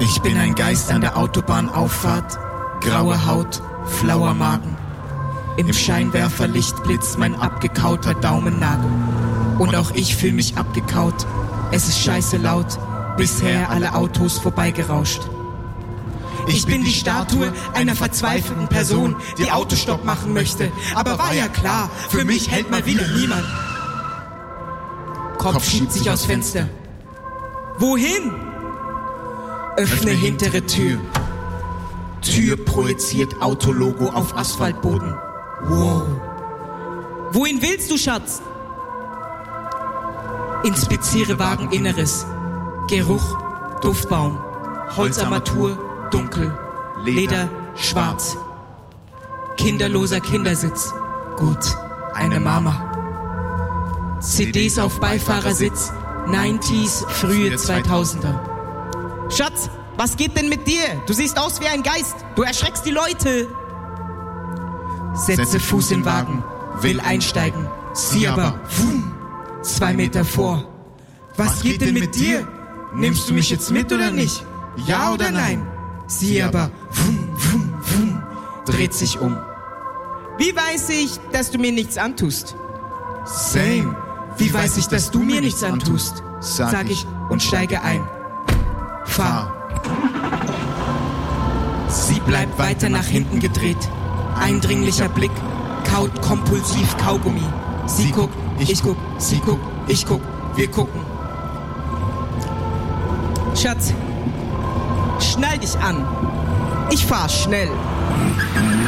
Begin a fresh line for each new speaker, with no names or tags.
Ich bin ein Geist an der Autobahnauffahrt, graue Haut, flauer Magen. Im Scheinwerferlicht blitzt mein abgekauter Daumennagel. Und auch ich fühl mich abgekaut, es ist scheiße laut, bisher alle Autos vorbeigerauscht. Ich bin die Statue einer verzweifelten Person, die Autostopp machen möchte. Aber war ja klar, für mich hält mal wieder niemand. Kopf schiebt sich aus Fenster. Wohin? Öffne hintere Tür. Tür projiziert Autologo auf Asphaltboden. Wow.
Wohin willst du, Schatz?
Inspiziere Wageninneres. Geruch, Duftbaum, Holzarmatur, dunkel, Leder, schwarz. Kinderloser Kindersitz. Gut, eine Mama. CDs auf Beifahrersitz, 90s, frühe 2000er.
Schatz, was geht denn mit dir? Du siehst aus wie ein Geist. Du erschreckst die Leute.
Setze Fuß in Wagen, will einsteigen, sieh aber, 2 Meter vor. Was geht denn mit dir? Nimmst du mich jetzt mit oder nicht? Ja oder nein? Sieh aber, dreht sich um.
Wie weiß ich, dass du mir nichts antust?
Same. Wie weiß ich, dass du mir nichts antust? Sag ich und steige ein. Fahr. Sie bleibt weiter nach hinten gedreht. Eindringlicher Blick, kaut kompulsiv Kaugummi. Sie guckt, ich guck, sie guckt, ich guck, wir gucken.
Schatz, schnall dich an. Ich fahr schnell.